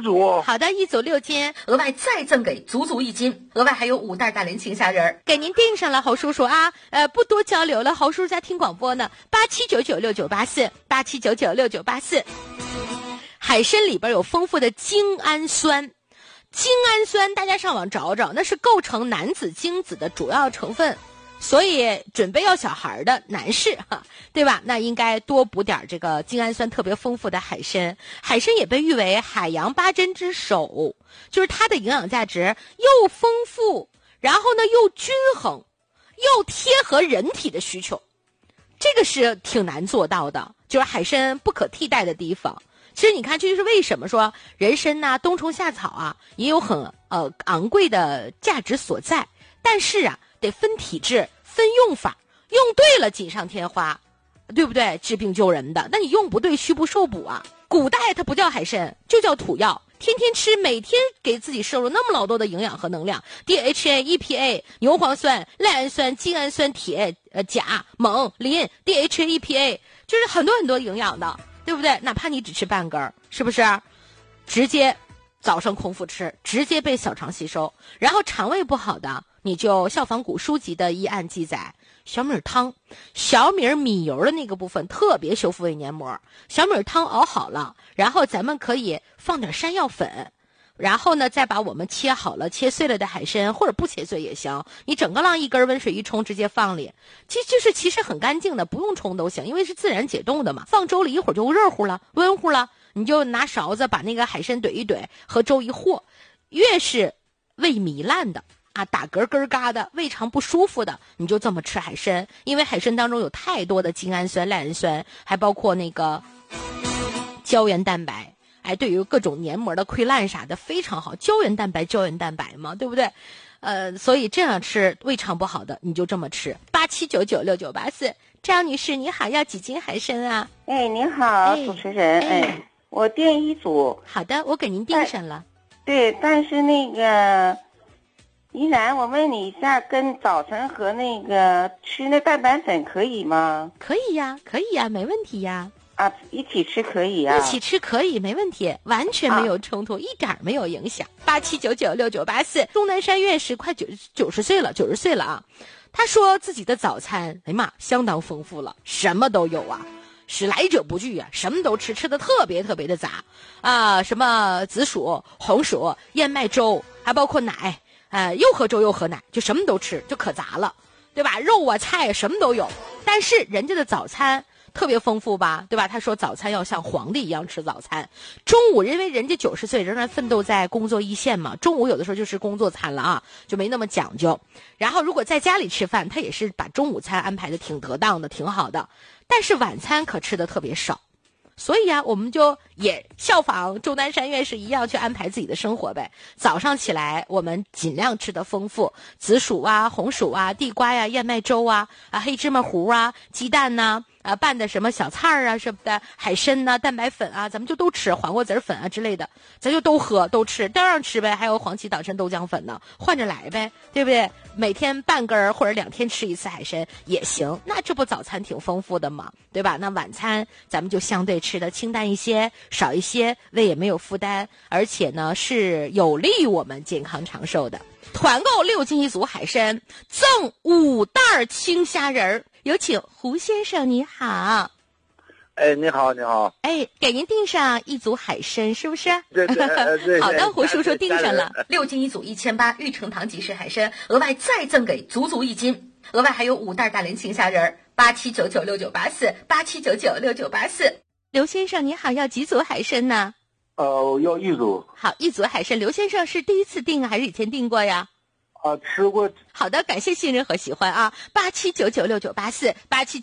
组。 好的，1组6斤，额外再赠给足1斤，额外还有5袋大连青虾仁给您订上了，侯叔叔啊。不多交流了，侯叔叔在听广播呢。87996984，87996984。海参里边有丰富的精氨酸，精氨酸大家上网找找，那是构成男子精子的主要成分。所以准备要小孩的男士对吧，那应该多补点这个精氨酸特别丰富的海参。海参也被誉为海洋8珍之首，就是它的营养价值又丰富，然后呢又均衡，又贴合人体的需求，这个是挺难做到的，就是海参不可替代的地方。其实你看，这就是为什么说人参呐、冬虫夏草啊也有很昂贵的价值所在，但是啊得分体质分用法，用对了锦上添花，对不对？治病救人的，那你用不对虚不受补啊。古代它不叫海参，就叫土药，天天吃，每天给自己摄入那么老多的营养和能量， DHA EPA 牛磺酸赖氨酸精氨酸铁钾锰磷 DHA EPA 就是很多很多营养的，对不对？哪怕你只吃半根，是不是直接早上空腹吃，直接被小肠吸收。然后肠胃不好的，你就效仿古书籍的医案记载，小米汤，小米油的那个部分特别修复胃黏膜，小米汤熬好了，然后咱们可以放点山药粉，然后呢再把我们切好了切碎了的海参，或者不切碎也行，你整个浪一根温水一冲直接放里，其实很干净的，不用冲都行，因为是自然解冻的嘛，放粥里一会儿就热乎了温乎了，你就拿勺子把那个海参怼一怼，和粥一和，越是胃糜烂的打嗝嗝嘎的，胃肠不舒服的，你就这么吃海参，因为海参当中有太多的精氨酸赖氨酸，还包括那个胶原蛋白，对于各种黏膜的溃烂啥的非常好，胶原蛋白嘛，对不对？所以这样吃胃肠不好的你就这么吃。87996984，张女士你好，要几斤海参啊？ 你好，主持人，我订1组。 好的，我给您订上了。 对，但是那个依然我问你一下，跟早晨和那个吃那蛋白粉可以吗？ 可以呀，没问题呀。 一起吃可以啊？ 一起吃可以，没问题，完全没有冲突，一点没有影响。87996984，钟南山院士快90岁了啊！他说自己的早餐，哎妈，相当丰富了，什么都有啊，史来者不拒啊，什么都吃得特别特别的杂啊，什么紫薯、红薯、燕麦粥，还包括奶，又喝粥又喝奶，就什么都吃，就可杂了，对吧？肉啊菜啊什么都有，但是人家的早餐特别丰富吧，对吧？他说早餐要像皇帝一样吃早餐，中午因为人家90岁仍然奋斗在工作一线嘛，中午有的时候就是工作餐了啊，就没那么讲究。然后如果在家里吃饭，他也是把中午餐安排的挺得当的，挺好的，但是晚餐可吃的特别少。所以我们就也效仿钟南山院士一样去安排自己的生活呗。早上起来我们尽量吃得丰富，紫薯啊、红薯啊、地瓜呀、燕麦粥啊、黑芝麻糊啊、鸡蛋呐、拌的什么小菜啊什么的，海参呐、蛋白粉啊，咱们就都吃，黄瓜籽粉啊之类的，咱就都喝都吃，都让吃呗。还有黄芪党参豆浆粉呢，换着来呗，对不对？每天半根或者2天吃一次海参也行，那这不早餐挺丰富的嘛，对吧？那晚餐咱们就相对吃的清淡一些，少一些，胃也没有负担，而且呢是有利于我们健康长寿的。团购6斤1组海参，赠5袋青虾仁。有请胡先生，你好。 你好。 给您订上1组海参，是不是？ 对。 好的，胡叔叔订上了。6斤1组1800，玉成堂集市海参，额外再赠给足1斤，额外还有5袋大连青虾仁。87996984，87996984。刘先生你好，要几组海参呢？ 要1组。 好，1组海参。刘先生是第一次订还是以前订过呀？ 吃过。 好的，感谢信任和喜欢啊！87996984，87996984，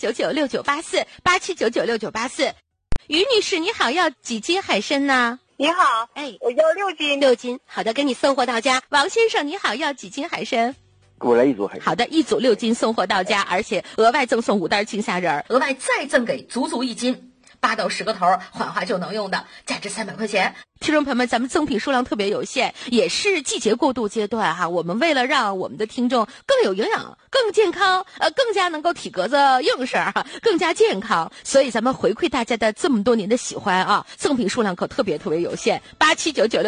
87996984。于女士你好，要几斤海参呢？ 你好，我要6斤。 6斤，好的，给你送货到家。王先生你好，要几斤海参？ 我来1组海参。 好的，1组6斤送货到家，而且额外赠送5袋青虾仁，额外再赠给足1斤，8到10个头，缓化就能用的，价值300块钱。听众朋友们，咱们赠品数量特别有限，也是季节过渡阶段哈。我们为了让我们的听众更有营养、更健康，更加能够体格子硬实哈，更加健康，所以咱们回馈大家的这么多年的喜欢啊，赠品数量可特别特别有限。8799